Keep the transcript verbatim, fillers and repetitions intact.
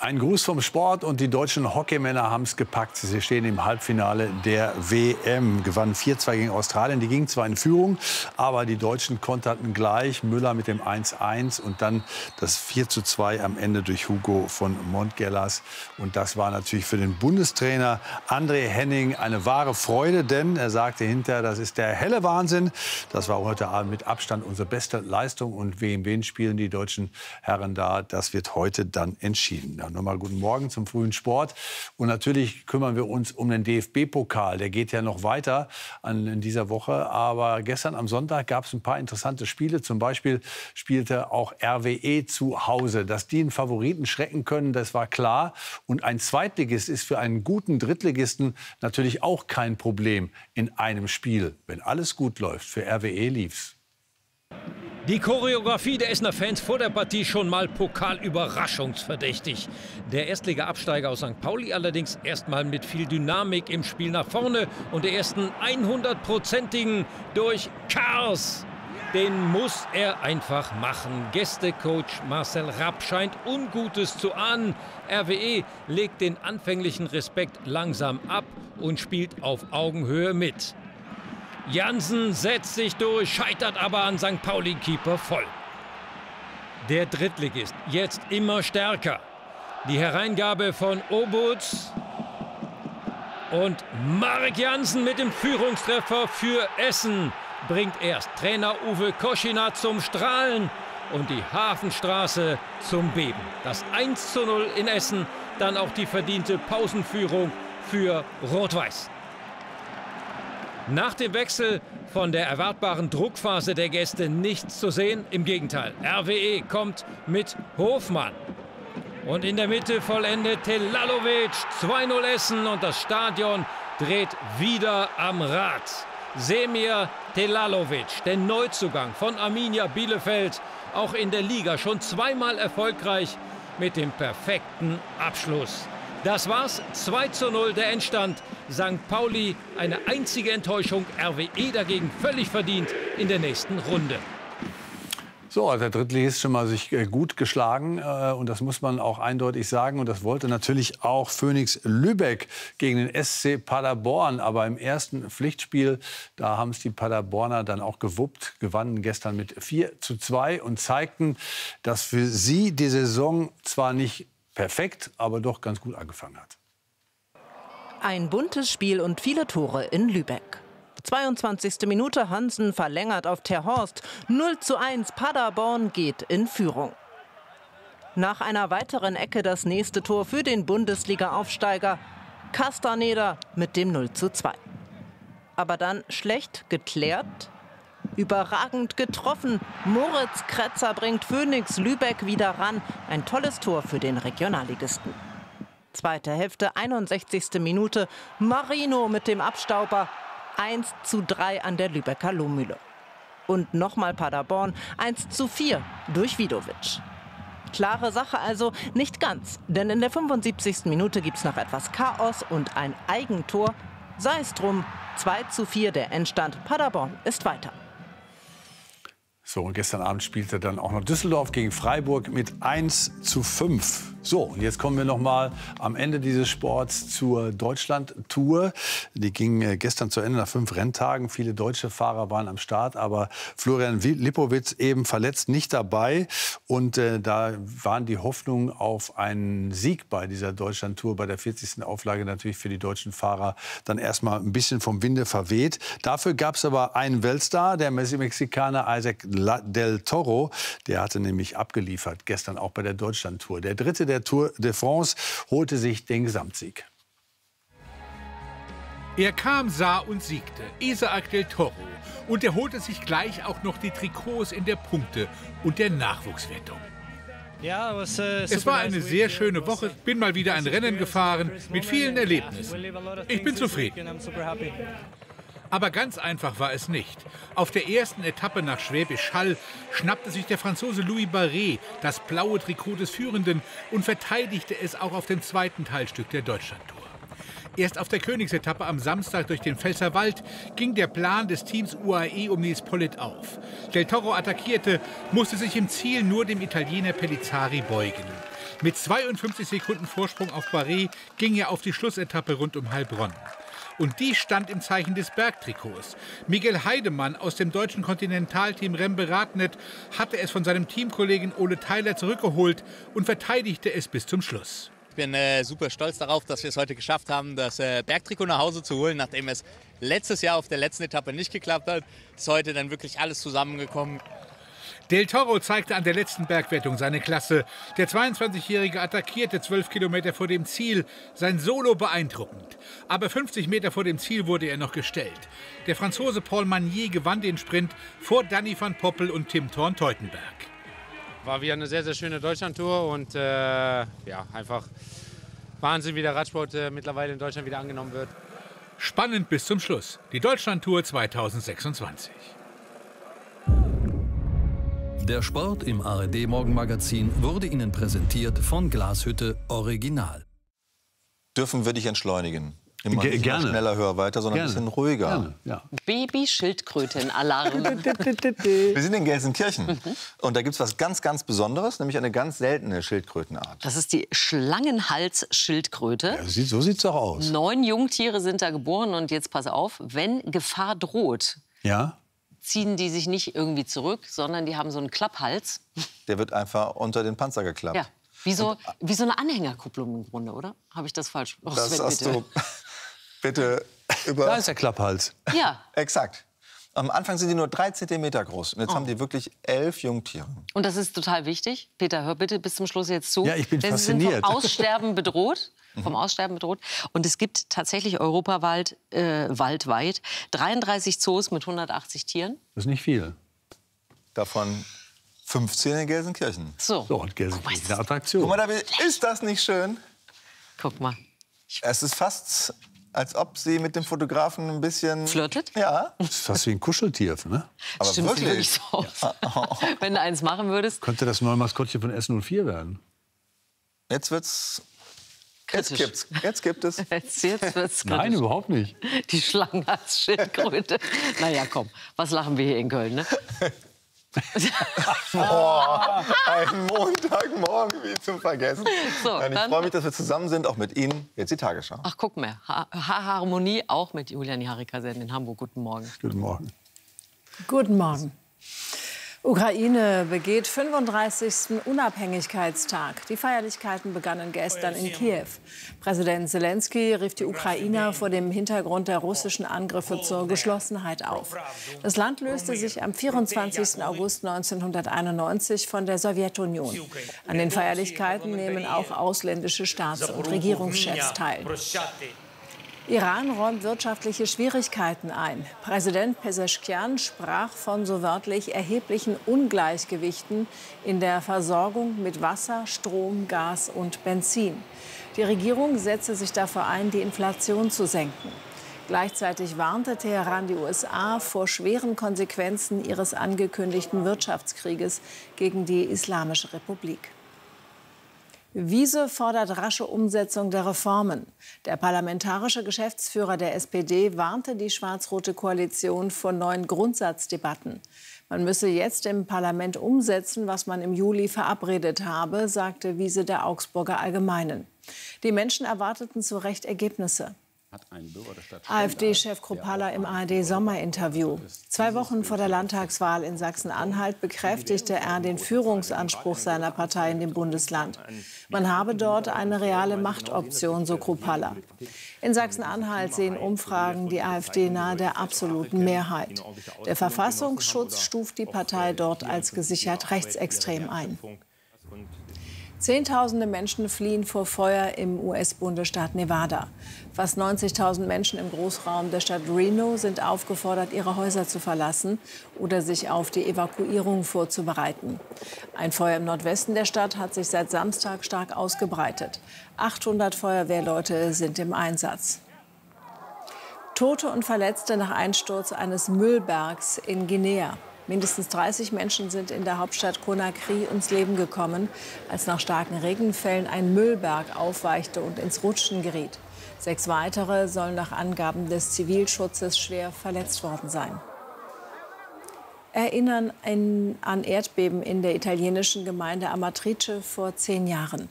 Ein Gruß vom Sport und die deutschen Hockeymänner haben es gepackt. Sie stehen im Halbfinale der W M, gewannen vier zwei gegen Australien. Die gingen zwar in Führung, aber die Deutschen konterten gleich. Müller mit dem eins eins und dann das vier zu zwei am Ende durch Hugo von Montgelas. Und das war natürlich für den Bundestrainer André Henning eine wahre Freude, denn er sagte hinterher, das ist der helle Wahnsinn. Das war heute Abend mit Abstand unsere beste Leistung. Und gegen wen spielen die deutschen Herren da? Das wird heute dann entschieden. Ja, nochmal guten Morgen zum frühen Sport. Und natürlich kümmern wir uns um den D F B-Pokal. Der geht ja noch weiter an, in dieser Woche. Aber gestern am Sonntag gab es ein paar interessante Spiele. Zum Beispiel spielte auch R W E zu Hause. Dass die einen Favoriten schrecken können, das war klar. Und ein Zweitligist ist für einen guten Drittligisten natürlich auch kein Problem in einem Spiel. Wenn alles gut läuft, für R W E lief's. Die Choreografie der Essener Fans vor der Partie schon mal Pokal-überraschungsverdächtig. Der Erstliga-Absteiger aus Sankt Pauli allerdings erstmal mit viel Dynamik im Spiel nach vorne und der ersten hundertprozentigen durch Chaos. Den muss er einfach machen. Gästecoach Marcel Rapp scheint Ungutes zu ahnen. R W E legt den anfänglichen Respekt langsam ab und spielt auf Augenhöhe mit. Jansen setzt sich durch, scheitert aber an Sankt Pauli-Keeper voll. Der Drittligist jetzt immer stärker. Die Hereingabe von Obutz und Marek Jansen mit dem Führungstreffer für Essen bringt erst Trainer Uwe Koschina zum Strahlen und die Hafenstraße zum Beben. Das eins zu null in Essen, dann auch die verdiente Pausenführung für Rot-Weiß. Nach dem Wechsel von der erwartbaren Druckphase der Gäste nichts zu sehen. Im Gegenteil, R W E kommt mit Hofmann. Und in der Mitte vollendet Telalovic, zwei null Essen und das Stadion dreht wieder am Rad. Semir Telalovic, der Neuzugang von Arminia Bielefeld, auch in der Liga schon zweimal erfolgreich mit dem perfekten Abschluss. Das war's, zwei zu null der Endstand. Sankt Pauli eine einzige Enttäuschung, R W E dagegen völlig verdient in der nächsten Runde. So, der Drittligist schon mal sich gut geschlagen äh, und das muss man auch eindeutig sagen. Und das wollte natürlich auch Phoenix Lübeck gegen den S C Paderborn. Aber im ersten Pflichtspiel, da haben es die Paderborner dann auch gewuppt, gewannen gestern mit vier zu zwei und zeigten, dass für sie die Saison zwar nicht perfekt, aber doch ganz gut angefangen hat. Ein buntes Spiel und viele Tore in Lübeck. zweiundzwanzigste Minute, Hansen verlängert auf Terhorst. null zu eins, Paderborn geht in Führung. Nach einer weiteren Ecke das nächste Tor für den Bundesliga-Aufsteiger. Castaneda mit dem null zu zwei. Aber dann schlecht geklärt. Überragend getroffen. Moritz Kretzer bringt Phoenix Lübeck wieder ran. Ein tolles Tor für den Regionalligisten. Zweite Hälfte, einundsechzigste Minute. Marino mit dem Abstauber. eins zu drei an der Lübecker Lohmühle. Und nochmal Paderborn. eins zu vier durch Vidovic. Klare Sache also, nicht ganz. Denn in der fünfundsiebzigsten Minute gibt es noch etwas Chaos und ein Eigentor. Sei es drum, zwei zu vier der Endstand. Paderborn ist weiter. So, und gestern Abend spielte dann auch noch Düsseldorf gegen Freiburg mit eins zu fünf. So, und jetzt kommen wir noch mal am Ende dieses Sports zur Deutschland-Tour. Die ging gestern zu Ende nach fünf Renntagen. Viele deutsche Fahrer waren am Start, aber Florian Lipowitz eben verletzt nicht dabei. Und äh, da waren die Hoffnungen auf einen Sieg bei dieser Deutschland-Tour, bei der vierzigsten Auflage natürlich für die deutschen Fahrer dann erstmal ein bisschen vom Winde verweht. Dafür gab es aber einen Weltstar, der Mexikaner Isaac del Toro. Der hatte nämlich abgeliefert, gestern auch bei der Deutschland-Tour. Der dritte der Tour de France holte sich den Gesamtsieg. Er kam, sah und siegte. Isaac del Toro. Und er holte sich gleich auch noch die Trikots in der Punkte- und der Nachwuchswertung. Es war eine sehr schöne Woche. Ich bin mal wieder ein Rennen gefahren mit vielen Erlebnissen. Ich bin zufrieden. Aber ganz einfach war es nicht. Auf der ersten Etappe nach Schwäbisch Hall schnappte sich der Franzose Louis Barret das blaue Trikot des Führenden und verteidigte es auch auf dem zweiten Teilstück der Deutschlandtour. Erst auf der Königsetappe am Samstag durch den Pfälzerwald ging der Plan des Teams U A E um Nils Politt auf. Del Toro attackierte, musste sich im Ziel nur dem Italiener Pellizzari beugen. Mit zweiundfünfzig Sekunden Vorsprung auf Barret ging er auf die Schlussetappe rund um Heilbronn. Und die stand im Zeichen des Bergtrikots. Miguel Heidemann aus dem deutschen Kontinentalteam Rembe-Radnet hatte es von seinem Teamkollegen Ole Tyler zurückgeholt und verteidigte es bis zum Schluss. Ich bin äh, super stolz darauf, dass wir es heute geschafft haben, das äh, Bergtrikot nach Hause zu holen, nachdem es letztes Jahr auf der letzten Etappe nicht geklappt hat. Ist heute dann wirklich alles zusammengekommen. Del Toro zeigte an der letzten Bergwertung seine Klasse. Der zweiundzwanzigjährige attackierte zwölf Kilometer vor dem Ziel. Sein Solo beeindruckend. Aber fünfzig Meter vor dem Ziel wurde er noch gestellt. Der Franzose Paul Magnier gewann den Sprint vor Danny van Poppel und Tim Thorn-Teutenberg. War wieder eine sehr, sehr schöne Deutschlandtour und äh, ja, einfach Wahnsinn, wie der Radsport äh, mittlerweile in Deutschland wieder angenommen wird. Spannend bis zum Schluss. Die Deutschlandtour zweitausendsechsundzwanzig. Der Sport im A R D-Morgenmagazin wurde Ihnen präsentiert von Glashütte Original. Dürfen wir dich entschleunigen? Immer Ge nicht gerne. Schneller, höher, weiter, sondern Gerne. ein bisschen ruhiger. Gerne, ja. Baby-Schildkröten-Alarm. Wir sind in Gelsenkirchen mhm. und da gibt es was ganz, ganz Besonderes, nämlich eine ganz seltene Schildkrötenart. Das ist die Schlangenhals-Schildkröte. Ja, sieht, so sieht es doch aus. Neun Jungtiere sind da geboren und jetzt pass auf, wenn Gefahr droht, Ja? ziehen die sich nicht irgendwie zurück, sondern die haben so einen Klapphals. Der wird einfach unter den Panzer geklappt. Ja, wie so, wie so eine Anhängerkupplung im Grunde, oder? Habe ich das falsch? Oh, Das Sven, hast bitte. du bitte über... Da ist der Klapphals. Ja. Exakt. Am Anfang sind die nur drei Zentimeter groß. Und jetzt Oh. haben die wirklich elf Jungtiere. Und das ist total wichtig. Peter, hör bitte bis zum Schluss jetzt zu. Ja, ich bin Denn fasziniert. Sie sind vom Aussterben bedroht. Vom Aussterben bedroht. Und es gibt tatsächlich europaweit, äh, waldweit, dreiunddreißig Zoos mit hundertachtzig Tieren. Das ist nicht viel. Davon fünfzehn in Gelsenkirchen. So, So, und Gelsenkirchen ist eine Attraktion. Guck mal, David, ist das nicht schön? guck mal. Es ist fast, als ob sie mit dem Fotografen ein bisschen... Flirtet? Ja, Das ist fast wie ein Kuscheltier, ne? aber Stimmt, sieht wirklich. wirklich so aus. Wenn du eins machen würdest. Könnte das neue Maskottchen von S null vier werden. Jetzt wird's... Jetzt Kritisch. gibt's. Jetzt gibt es. Jetzt, jetzt wird's Nein, kritisch. überhaupt nicht. Die Schlange als Schildkröte. Naja, komm, was lachen wir hier in Köln, ne? Boah, ein Montagmorgen wie zum Vergessen. So, Nein, ich dann- freue mich, dass wir zusammen sind, auch mit Ihnen. Jetzt die Tagesschau. Ach, guck mal, ha Ha- Harmonie auch mit Julian Harikasen in Hamburg. Guten Morgen. Guten Morgen. Guten Morgen. Ukraine begeht fünfunddreißigsten Unabhängigkeitstag. Die Feierlichkeiten begannen gestern in Kiew. Präsident Zelensky rief die Ukrainer vor dem Hintergrund der russischen Angriffe zur Geschlossenheit auf. Das Land löste sich am vierundzwanzigsten August neunzehnhunderteinundneunzig von der Sowjetunion. An den Feierlichkeiten nehmen auch ausländische Staats- und Regierungschefs teil. Iran räumt wirtschaftliche Schwierigkeiten ein. Präsident Peseschkian sprach von so wörtlich erheblichen Ungleichgewichten in der Versorgung mit Wasser, Strom, Gas und Benzin. Die Regierung setze sich dafür ein, die Inflation zu senken. Gleichzeitig warnte Teheran die U S A vor schweren Konsequenzen ihres angekündigten Wirtschaftskrieges gegen die Islamische Republik. Wiese fordert rasche Umsetzung der Reformen. Der parlamentarische Geschäftsführer der S P D warnte die schwarz-rote Koalition vor neuen Grundsatzdebatten. Man müsse jetzt im Parlament umsetzen, was man im Juli verabredet habe, sagte Wiese der Augsburger Allgemeinen. Die Menschen erwarteten zu Recht Ergebnisse. AfD-Chef Kruppalla im A R D-Sommerinterview. Zwei Wochen vor der Landtagswahl in Sachsen-Anhalt bekräftigte er den Führungsanspruch seiner Partei in dem Bundesland. Man habe dort eine reale Machtoption, so Kruppalla. In Sachsen-Anhalt sehen Umfragen die AfD nahe der absoluten Mehrheit. Der Verfassungsschutz stuft die Partei dort als gesichert rechtsextrem ein. Zehntausende Menschen fliehen vor Feuer im U S-Bundesstaat Nevada. Fast neunzigtausend Menschen im Großraum der Stadt Reno sind aufgefordert, ihre Häuser zu verlassen oder sich auf die Evakuierung vorzubereiten. Ein Feuer im Nordwesten der Stadt hat sich seit Samstag stark ausgebreitet. achthundert Feuerwehrleute sind im Einsatz. Tote und Verletzte nach Einsturz eines Müllbergs in Guinea. Mindestens dreißig Menschen sind in der Hauptstadt Conakry ums Leben gekommen, als nach starken Regenfällen ein Müllberg aufweichte und ins Rutschen geriet. Sechs weitere sollen nach Angaben des Zivilschutzes schwer verletzt worden sein. Erinnern an Erdbeben in der italienischen Gemeinde Amatrice vor zehn Jahren.